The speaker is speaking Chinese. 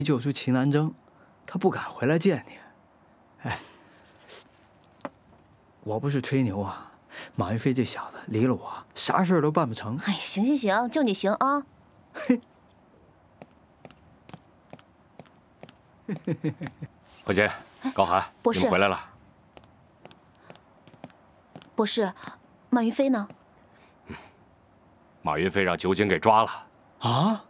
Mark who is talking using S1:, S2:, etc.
S1: 救出齐南征，他不敢回来见你。哎，我不是吹牛啊，马云飞这小子离了我，啥事儿都办不成。
S2: 哎呀，行行行，就你行啊。
S1: 嘿，
S3: 何洁、高寒，
S2: 博士
S3: 你们回来了。
S2: 博士，马云飞呢？
S3: 马云飞让酒井给抓了。
S1: 啊？